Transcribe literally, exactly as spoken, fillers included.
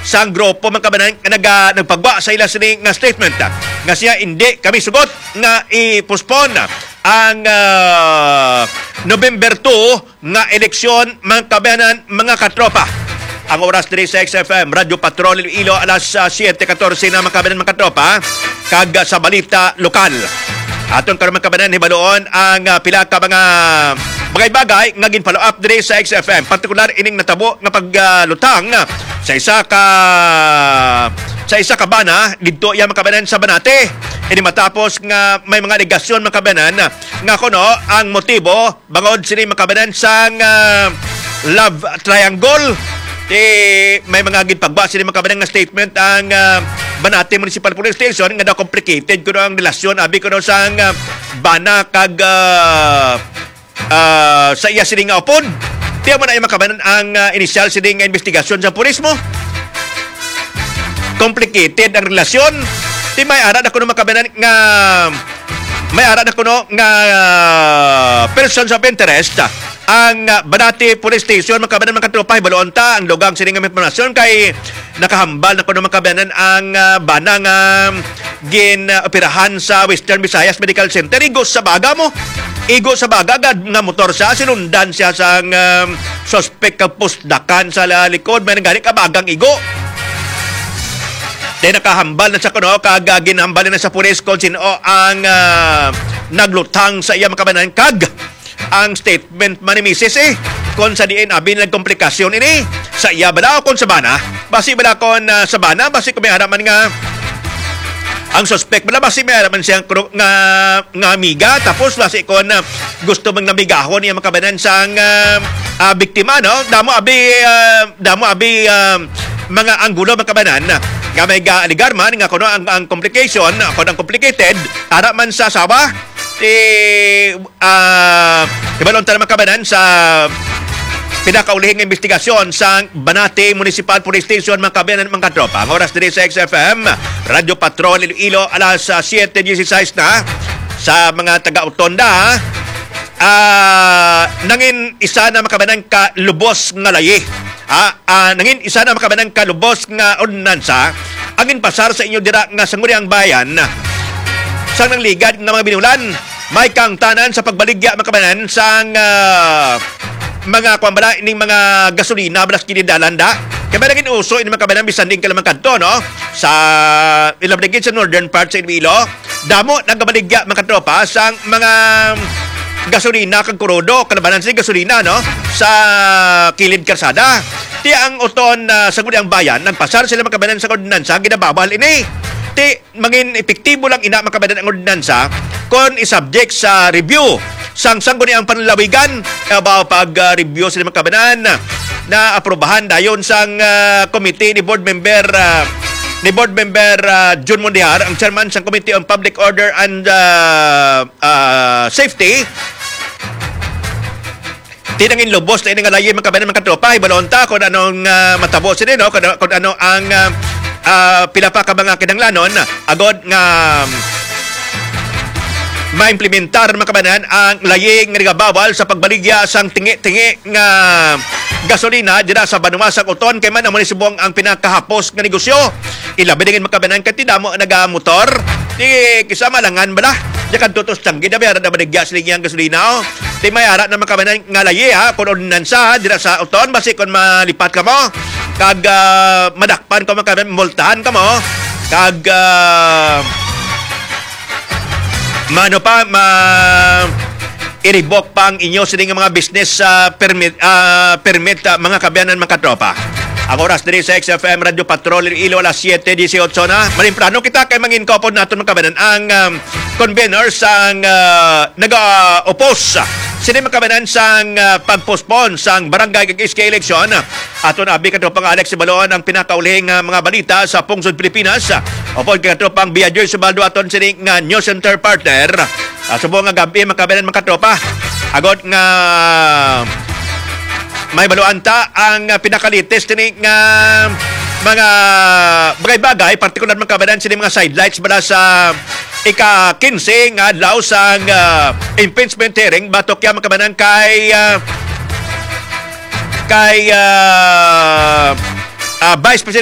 sang grupo man kabanan nga nag, nagpagwa sa ila sini nga statement nga siya hindi kami sugot nga i-postpone ang uh, November two nga eleksyon mga kabanan mga katropa. Ang oras diri sa X F M Radio Patrol Iloilo alas uh, seven fourteen na mga kabanan mga katropa kag sa balita lokal. Aton karon mga kabanan hibaloon ang uh, pila ka mga bagay-bagay nga gin-follow up diri sa X F M, partikular ining natabo nga paglutang uh, sa isa ka sa isa ka bana didto iya mga kabanan sa Banate. Ini matapos nga may mga negasyon mga kabanan nga kuno ang motibo bangod sini mga kabanan sang uh, love triangle. Di may mga gitpagba sini mga kabanan nga statement ang uh, Banate Municipal Police Station nga daw complicated kuno ang relasyon abi kuno sang uh, bana kag uh, uh, sa iya sini nga upod. Di man ay mga kabanan ang uh, initial sini nga investigasyon sa pulis mo. Complicated ang relasyon. Di may ara na kuno makabanan nga may ara na kuno nga uh, persons of interest ang uh, Banate Police Station makabanan makatropa hibalon ta ang lugang sining nga impormasyon kay nakahambal na kuno makabanan ang uh, bana nga gin uh, operahan sa Western Visayas Medical Center igo sa baga mo igo sa baga gad nga motor siya sinundan siya sa uh, suspect ka pusdakan sa likod may nagani ka bagang igo. Di nakahambal na sa kuno kag uh, ginhambal na sa pulis kung sino ang uh, naglutang sa iya makabanan kag ang statement man ni Missus eh kung sa diin abi nagkomplikasyon ini sa iya bala o kung sa bana basi bala kon uh, sa bana basi kung may haraman nga ang suspect bala basi may haraman siyang nga, nga amiga tapos basi kon uh, gusto mang namigahon iya makabanan sang uh, uh, biktima no damo abi uh, damo abi uh, mga anggulo makabanan nga may ga-aligar man nga kuno ang, ang complication kuno ang complicated ara man sa sawa eh uh, ibalon ta naman kabanan sa pinakaulihing investigasyon sa Banate Municipal Police Station mga kabanan mga katropa. Ang oras diri sa X F M Radio Patrol Iloilo alas seven sixteen na sa mga taga-Utonda uh, nangin isa na makabanan ka lubos nga layi. Ah, uh, nangin isa na makabanan ka lubos nga ordinansa angin pasar sa inyo dira nga sangguniang bayan sang nang ligad nga mga binulan may kang tanan sa pagbaligya makabanan sang uh, mga kwambala ining mga gasolina balas kinidalanda kaya ba naging uso ining makabanan bisan din kalamang kanto no sa ilabligid sa northern part sa Iloilo damo nagabaligya mga tropa sang mga gasolina kag kurodo kalabanan sa gasolina no sa kilid karsada ti ang uton uh, sa gudang bayan nagpasar sila makabanan sa ordinansa ginababal ini ti mangin epektibo lang ina makabanan ang ordinansa kon isubject sa review sang sangguni ang panlawigan about pag uh, review sila makabanan na aprobahan dayon sang uh, committee ni board member uh, ni board member uh, June Mondiar ang chairman sang Committee on Public Order and uh, uh, Safety. Tinangin lubos na ining alayin mga kabanan mga katropa ibalon ta kung anong uh, matabo sila no kung, kung ano ang uh, uh, pila pa ka mga kinanglanon agod nga um, maimplementar mga kabanan ang laying nga bawal sa pagbaligya sang tingi-tingi nga gasolina dira sa Banuasang Uton kay man ang munisipong ang pinakahapos nga negosyo ilabi dingin mga kabanan kay tidamo nagamotor di kisama langan bala di kadto tanggi da bayara da baligya siling gasolina oh. Di may ara na mga kabanan nga layi ha kung ordinansa dira sa Uton basi kung malipat ka mo kag uh, madakpan ka mga kabanan multahan ka mo kag uh, mano pa ma i-revoke pa ang inyo sining mga business uh, permit uh, permit uh, mga kabayanan mga katropa. Ang oras diri sa X F M Radio Patrol Iloilo alas seven eighteen na. Malimprano kita kay mangin kopod naton mga kabayanan ang um, convener sang uh, naga-oppose sini mga kabayanan sang uh, pag-postpone sang barangay kag S K election. Aton abi katropang Alex Sibalon ang pinakaulihing uh, mga balita sa Pungsod Pilipinas. Opod kay katropang Biajoy Subaldo aton sini nga news center partner. Uh, subong nga gabi mga kabayanan mga katropa. Agod nga may baluan ta ang uh, pinakalites tini nga mga bagay-bagay partikular mga kabayanan sini mga sidelights bala sa ika-fifteen nga adlaw sang uh, impeachment hearing batok ya mga kabayanan kay uh, kay uh, uh, Vice President